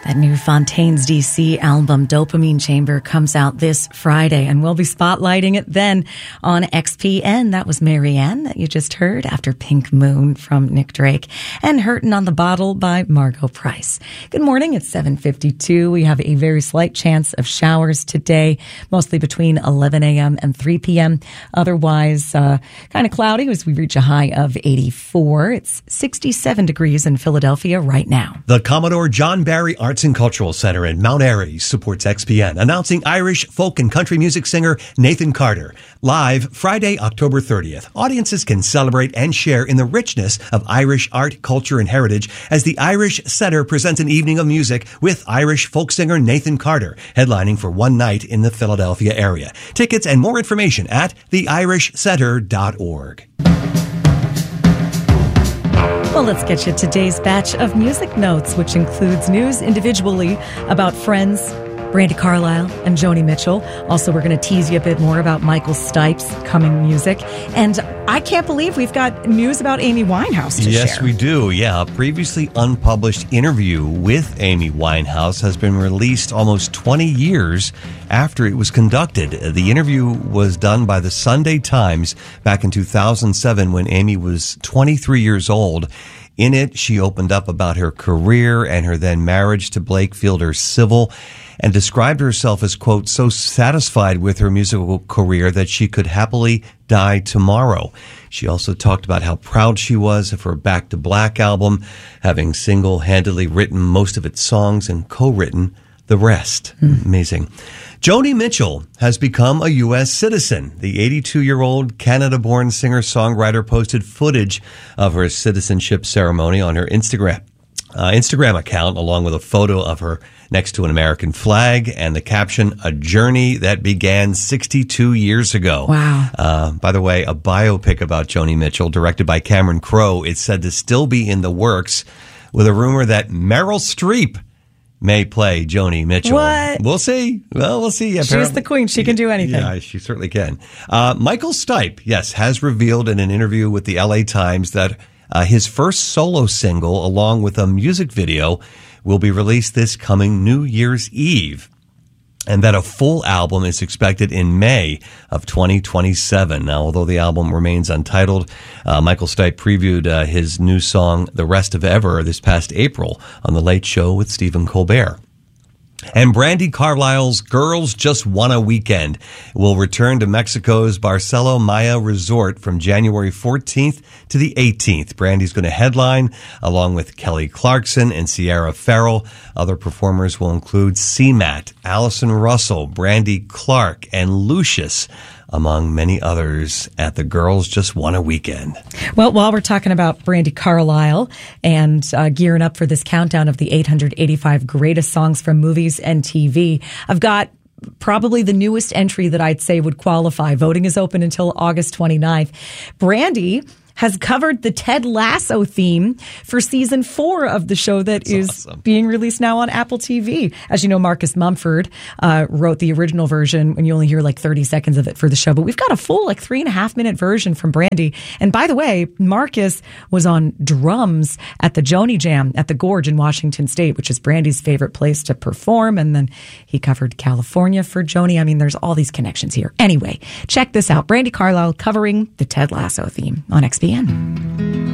That new Fontaines DC album, Dopamine Chamber, comes out this Friday, and we'll be spotlighting it then on XPN. That was Marianne that you just heard after Pink Moon from Nick Drake, and Hurtin' on the Bottle by Margot Price. Good morning. It's 7:52. We have a very slight chance of showers today, mostly between 11 a.m. and 3 p.m. Otherwise, kind of cloudy as we reach a high of 84. It's 67 degrees in Philadelphia right now. The Commodore John Barry Arts and Cultural Center in Mount Airy supports XPN, announcing Irish folk and country music singer Nathan Carter. Live Friday, October 30th. Audiences can celebrate and share in the richness of Irish art, culture, and heritage as the Irish Setter presents an evening of music with Irish folk singer Nathan Carter, headlining for one night in the Philadelphia area. Tickets and more information at theirishsetter.org. Well, let's get you today's batch of music notes, which includes news individually about Friends, Brandi Carlile, and Joni Mitchell. Also, we're going to tease you a bit more about Michael Stipe's coming music. And I can't believe we've got news about Amy Winehouse to share. Yes, we do. Yeah, a previously unpublished interview with Amy Winehouse has been released almost 20 years after it was conducted. The interview was done by the Sunday Times back in 2007 when Amy was 23 years old. In it, she opened up about her career and her then marriage to Blake Fielder Civil, and described herself as, quote, so satisfied with her musical career that she could happily die tomorrow. She also talked about how proud she was of her Back to Black album, having single-handedly written most of its songs and co-written the rest. Amazing. Joni Mitchell has become a U.S. citizen. The 82-year-old Canada-born singer-songwriter posted footage of her citizenship ceremony on her Instagram account, along with a photo of her next to an American flag and the caption, "A journey that began 62 years ago." Wow. By the way, a biopic about Joni Mitchell, directed by Cameron Crowe, is said to still be in the works, with a rumor that Meryl Streep may play Joni Mitchell. What? We'll see. Well, we'll see. She's the queen. She can do anything. Yeah, she certainly can. Michael Stipe, yes, has revealed in an interview with the LA Times that his first solo single, along with a music video, will be released this coming New Year's Eve, and that a full album is expected in May of 2027. Now, although the album remains untitled, Michael Stipe previewed his new song, The Rest of Ever, this past April on The Late Show with Stephen Colbert. And Brandi Carlile's Girls Just Want a Weekend will return to Mexico's Barcelo Maya Resort from January 14th to the 18th. Brandi's going to headline along with Kelly Clarkson and Sierra Farrell. Other performers will include C-Matt, Allison Russell, Brandi Clark, and Lucius, among many others, at the Girls Just Want a Weekend. Well, while we're talking about Brandi Carlile and gearing up for this countdown of the 885 greatest songs from movies and TV, I've got probably the newest entry that I'd say would qualify. Voting is open until August 29th. Brandi has covered the Ted Lasso theme for season 4 of the show that is awesome, being released now on Apple TV. As you know, Marcus Mumford wrote the original version, and you only hear like 30 seconds of it for the show. But we've got a full 3.5-minute version from Brandi. And by the way, Marcus was on drums at the Joni Jam at the Gorge in Washington State, which is Brandi's favorite place to perform. And then he covered California for Joni. I mean, there's all these connections here. Anyway, check this out. Brandi Carlile covering the Ted Lasso theme on XPN.